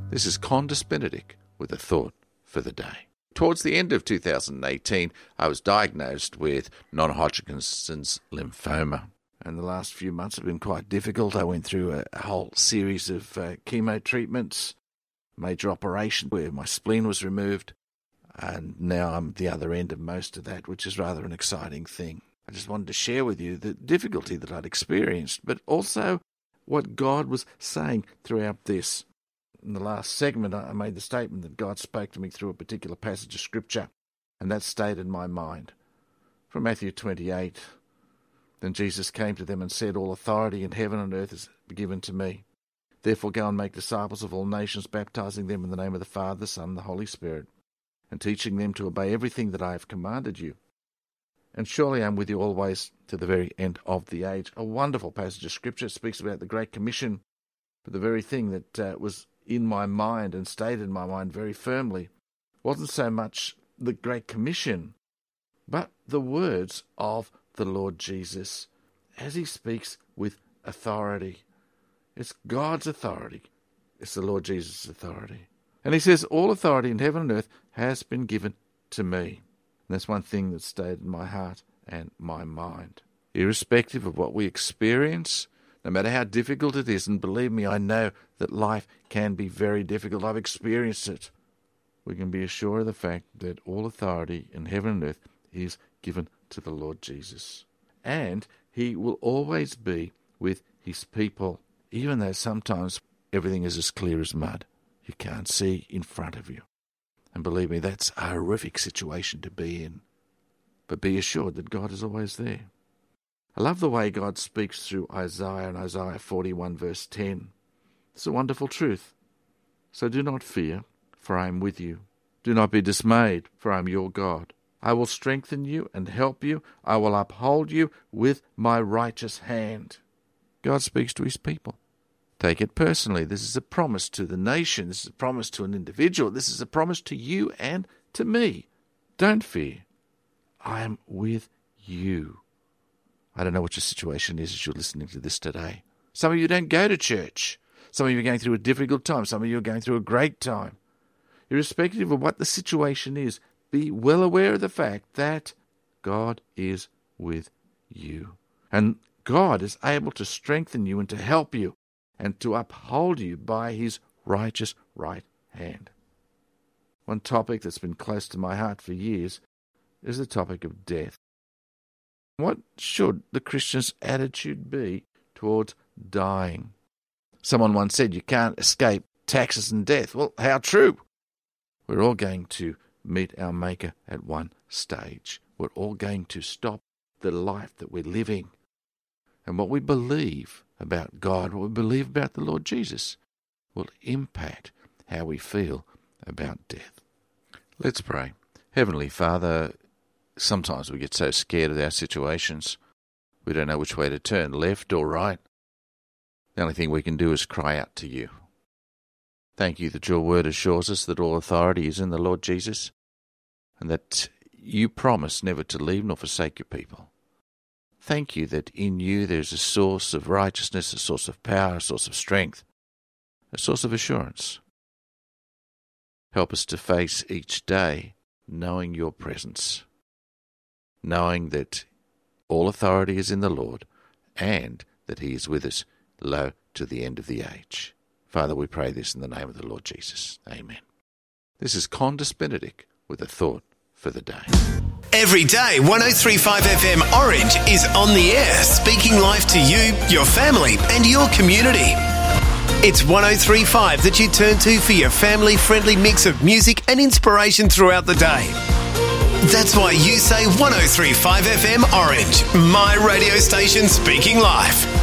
This is Condis Benedict with a thought for the day. Towards the end of 2018, I was diagnosed with non-Hodgkin's lymphoma. And the last few months have been quite difficult. I went through a whole series of chemo treatments, major operation where my spleen was removed, and now I'm at the other end of most of that, which is rather an exciting thing. I just wanted to share with you the difficulty that I'd experienced, but also what God was saying throughout this. In the last segment, I made the statement that God spoke to me through a particular passage of Scripture, and that stayed in my mind. From Matthew 28, then Jesus came to them and said, "All authority in heaven and earth is given to me. Therefore go and make disciples of all nations, baptizing them in the name of the Father, the Son, and the Holy Spirit, and teaching them to obey everything that I have commanded you. And surely I am with you always to the very end of the age." A wonderful passage of Scripture. It speaks about the Great Commission, but the very thing that was in my mind and stayed in my mind very firmly wasn't so much the Great Commission, but the words of the Lord Jesus as he speaks with authority. It's God's authority. It's the Lord Jesus' authority. And he says, "All authority in heaven and earth has been given to me." And that's one thing that stayed in my heart and my mind. Irrespective of what we experience, no matter how difficult it is, and believe me, I know that life can be very difficult. I've experienced it. We can be assured of the fact that all authority in heaven and earth is given to the Lord Jesus. And he will always be with his people, even though sometimes everything is as clear as mud. You can't see in front of you. And believe me, that's a horrific situation to be in. But be assured that God is always there. I love the way God speaks through Isaiah in Isaiah 41 verse 10. It's a wonderful truth. "So do not fear, for I am with you. Do not be dismayed, for I am your God. I will strengthen you and help you. I will uphold you with my righteous hand." God speaks to his people. Take it personally. This is a promise to the nation. This is a promise to an individual. This is a promise to you and to me. Don't fear. I am with you. I don't know what your situation is as you're listening to this today. Some of you don't go to church. Some of you are going through a difficult time. Some of you are going through a great time. Irrespective of what the situation is, be well aware of the fact that God is with you. And God is able to strengthen you and to help you and to uphold you by his righteous right hand. One topic that's been close to my heart for years is the topic of death. What should the Christian's attitude be towards dying? Someone once said you can't escape taxes and death. Well, how true? We're all going to meet our Maker at one stage. We're all going to stop the life that we're living. And what we believe about God, what we believe about the Lord Jesus, will impact how we feel about death. Let's pray. Heavenly Father, sometimes we get so scared of our situations, we don't know which way to turn, left or right. The only thing we can do is cry out to you. Thank you that your word assures us that all authority is in the Lord Jesus, and that you promise never to leave nor forsake your people. Thank you that in you there's a source of righteousness, a source of power, a source of strength, a source of assurance. Help us to face each day knowing your presence, knowing that all authority is in the Lord and that he is with us, lo, to the end of the age. Father, we pray this in the name of the Lord Jesus. Amen. This is Condis Benedict with a thought for the day. Every day, 103.5 FM Orange is on the air, speaking life to you, your family, and your community. It's 103.5 that you turn to for your family-friendly mix of music and inspiration throughout the day. That's why you say 103.5 FM Orange, my radio station speaking life.